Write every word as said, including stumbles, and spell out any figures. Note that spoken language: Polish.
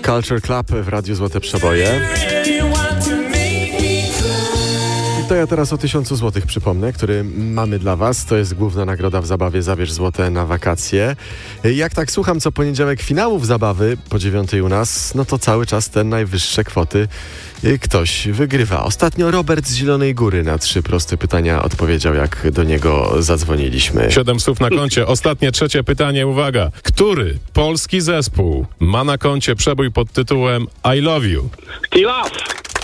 Culture Club w Radiu Złote Przeboje. To ja teraz o tysiącu złotych przypomnę, który mamy dla was. To jest główna nagroda w zabawie Zabierz Złote na wakacje. Jak tak słucham co poniedziałek finałów zabawy po dziewiątej u nas, no to cały czas te najwyższe kwoty ktoś wygrywa. Ostatnio Robert z Zielonej Góry na trzy proste pytania odpowiedział, jak do niego zadzwoniliśmy. Siedem stów na koncie. Ostatnie, trzecie pytanie, uwaga. Który polski zespół ma na koncie przebój pod tytułem I Love You? Kill Off.